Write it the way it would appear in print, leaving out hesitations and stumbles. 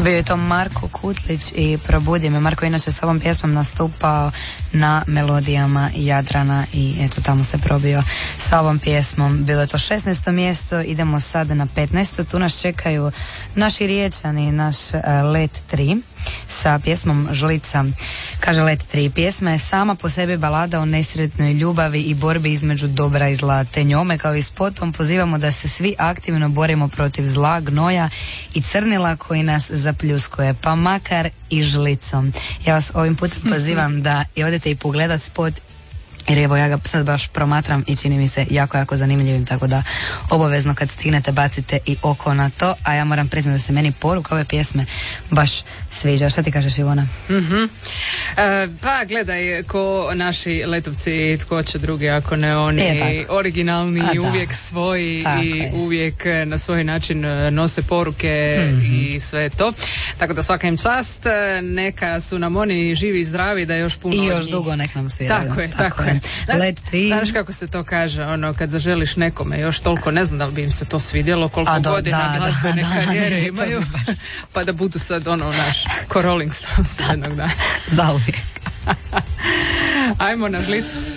Bio je to Marko Kutlić i Probudi me. Marko inače s ovom pjesmom nastupao na Melodijama Jadrana i eto tamo se probio sa ovom pjesmom. Bilo je to 16. mjesto, idemo sad na 15. Tu nas čekaju naši Riječani, naš Let 3 sa pjesmom Žlica. Kaže Let 3, pjesma je sama po sebi balada o nesretnoj ljubavi i borbi između dobra i zla, te njome kao i spotom pozivamo da se svi aktivno borimo protiv zla, gnoja i crnila koji nas zapljuskuje, pa makar i žlicom. Ja vas ovim putem pozivam da i odete i pogledat spot, jer evo ja ga sad baš promatram i čini mi se jako zanimljivim, tako da obavezno kad stignete bacite i oko na to, a ja moram priznati da se meni poruka ove pjesme baš sviđa. Šta ti kažeš, Ivona? Pa gledaj, ko naši letovci, tko će drugi ako ne oni, originalni, uvijek svoji i uvijek na svoj način nose poruke i sve to. Tako da svaka im čast, neka su nam oni živi i zdravi da još puno i još od njih. dugo nek nam sviraju. Tako je. Let 3. Znaš kako se to kaže, kad zaželiš nekome još toliko, ne znam da li bi im se to svidjelo, koliko godina glazbene karijere imaju, pa da budu sad naš ko Rolling Stones jednog dana. Zauvijek. Ajmo na žlicu.